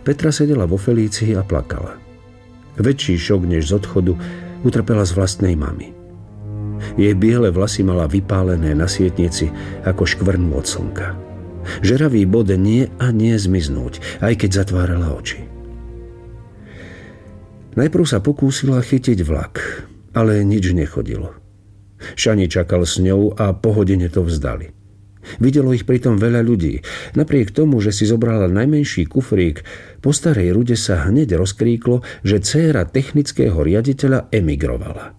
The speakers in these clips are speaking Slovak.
Petra sedela vo Felícii a plakala. Väčší šok než z odchodu utrpela z vlastnej mamy. Jej biele vlasy mala vypálené na sietnici ako škvrnu od slnka. Žeravý bod nie a nie zmiznúť, aj keď zatvárala oči. Najprv sa pokúsila chytiť vlak, ale nič nechodilo. Šani čakal s ňou a po hodine to vzdali. Videlo ich pritom veľa ľudí. Napriek tomu, že si zobrala najmenší kufrík, po Starej Rude sa hneď rozkríklo, že dcéra technického riaditeľa emigrovala.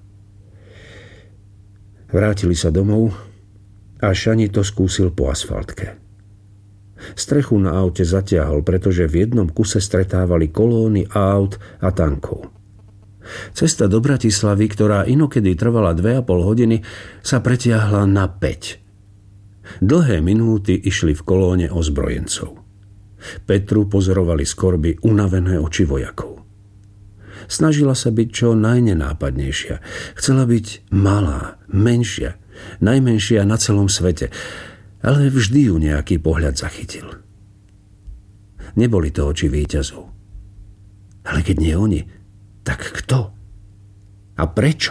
Vrátili sa domov a Šani to skúsil po asfaltke. Strechu na aute zatiahol, pretože v jednom kuse stretávali kolóny aut a tankov. Cesta do Bratislavy, ktorá inokedy trvala 2,5 hodiny, sa pretiahla na 5. Dlhé minúty išli v kolóne ozbrojencov. Petru pozorovali z korby unavené oči vojakov. Snažila sa byť čo najnenápadnejšia. Chcela byť malá, menšia, najmenšia na celom svete, ale vždy ju nejaký pohľad zachytil. Neboli to oči víťazov. Ale keď nie oni, tak kto? A prečo?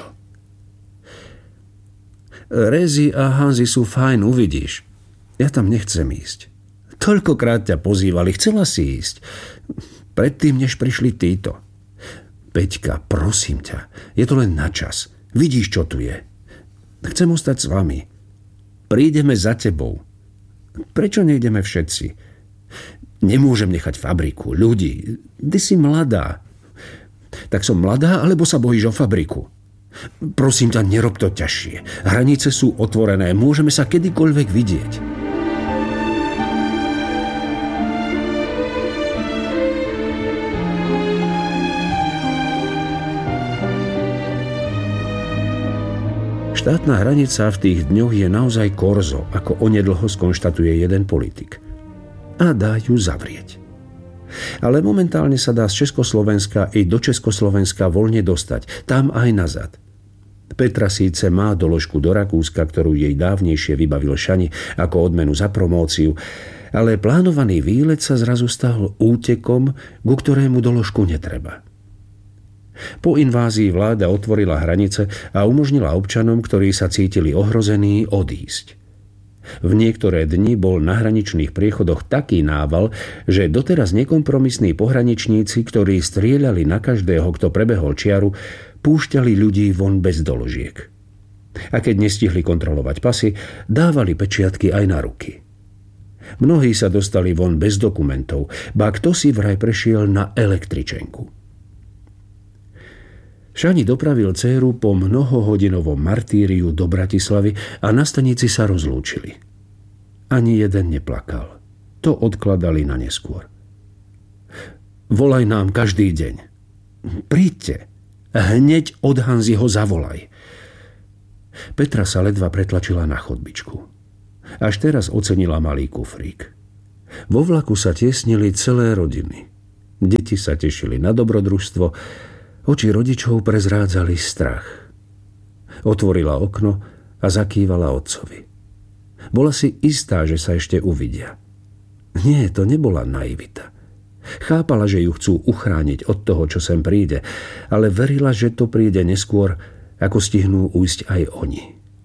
Rézy a Hanzi sú fajn, uvidíš. Ja tam nechcem ísť. Toľkokrát ťa pozývali, chcela si ísť. Predtým, než prišli títo. Peťka, prosím ťa, je to len na čas. Vidíš, čo tu je. Chcem ostať s vami. Prídeme za tebou. Prečo nejdeme všetci? Nemôžem nechať fabriku, ľudí. Ty si mladá. Tak som mladá, alebo sa bojíš o fabriku? Prosím ťa, nerob to ťažšie. Hranice sú otvorené, môžeme sa kedykoľvek vidieť. Štátna hranica v tých dňoch je naozaj korzo, ako onedlho skonštatuje jeden politik. A dá ju zavrieť. Ale momentálne sa dá z Československa i do Československa voľne dostať, tam aj nazad. Petra síce má doložku do Rakúska, ktorú jej dávnejšie vybavil Šani ako odmenu za promóciu, ale plánovaný výlet sa zrazu stal útekom, ku ktorému doložku netreba. Po invázii vláda otvorila hranice a umožnila občanom, ktorí sa cítili ohrození, odísť. V niektoré dni bol na hraničných priechodoch taký nával, že doteraz nekompromisní pohraničníci, ktorí strieľali na každého, kto prebehol čiaru, púšťali ľudí von bez doložiek. A keď nestihli kontrolovať pasy, dávali pečiatky aj na ruky. Mnohí sa dostali von bez dokumentov, ba kto si vraj prešiel na električenku. Šani dopravil dcéru po mnohohodinovom martýriu do Bratislavy a na stanici sa rozlúčili. Ani jeden neplakal. To odkladali na neskôr. Volaj nám každý deň. Príďte. Hneď od Hanziho zavolaj. Petra sa ledva pretlačila na chodbičku. Až teraz ocenila malý kufrík. Vo vlaku sa tiesnili celé rodiny. Deti sa tešili na dobrodružstvo, oči rodičov prezrádzali strach. Otvorila okno a zakývala otcovi. Bola si istá, že sa ešte uvidia. Nie, to nebola naivita. Chápala, že ju chcú uchrániť od toho, čo sem príde, ale verila, že to príde neskôr, ako stihnú ujsť aj oni.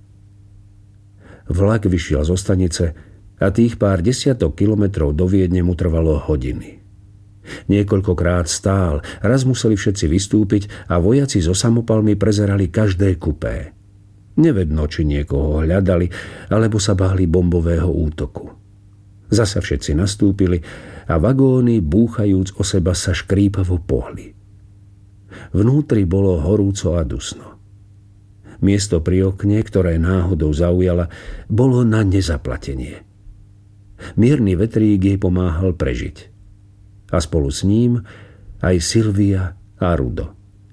Vlak vyšiel zo stanice a tých pár desiatok kilometrov do Viedne mu trvalo hodiny. Niekoľkokrát stál, raz museli všetci vystúpiť a vojaci so samopalmi prezerali každé kupé. Nevedno, či niekoho hľadali, alebo sa báli bombového útoku. Zasa všetci nastúpili a vagóny, búchajúc o seba, sa škrípavo pohli. Vnútri bolo horúco a dusno. Miesto pri okne, ktoré náhodou zaujala, bolo na nezaplatenie. Mierny vetrík jej pomáhal prežiť. A spolu s ním aj Silvia a Rudo.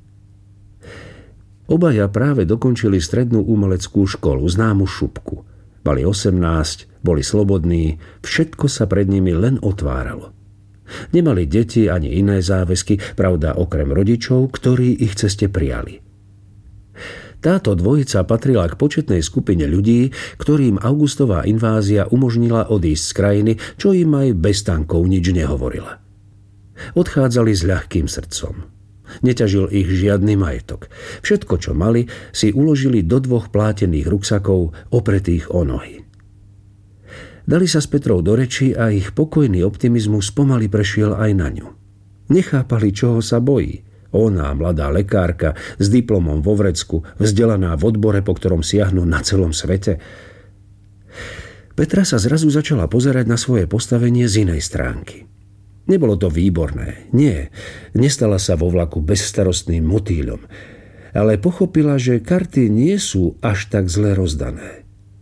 Obaja práve dokončili strednú umeleckú školu, známu Šupku. Mali 18, boli slobodní, všetko sa pred nimi len otváralo. Nemali deti ani iné záväzky, pravda okrem rodičov, ktorí ich ceste prijali. Táto dvojica patrila k početnej skupine ľudí, ktorým augustová invázia umožnila odísť z krajiny, čo im aj bez tankov nič nehovorila. Odchádzali s ľahkým srdcom. Neťažil ich žiadny majetok. Všetko, čo mali, si uložili do 2 plátených ruksakov opretých o nohy. Dali sa s Petrou do reči a ich pokojný optimizmus pomaly prešiel aj na ňu. Nechápali, čoho sa bojí. Ona, mladá lekárka, s diplomom vo vrecku, vzdelaná v odbore, po ktorom siahnu na celom svete. Petra sa zrazu začala pozerať na svoje postavenie z inej stránky. Nebolo to výborné, nie. Nestala sa vo vlaku bezstarostným motýľom, ale pochopila, že karty nie sú až tak zle rozdané.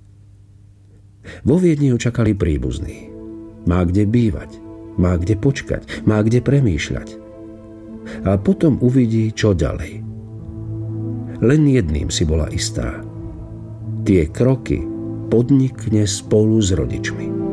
Vo Viedni ju čakali príbuzní. Má kde bývať, má kde počkať, má kde premýšľať. A potom uvidí, čo ďalej. Len jedným si bola istá. Tie kroky podnikne spolu s rodičmi.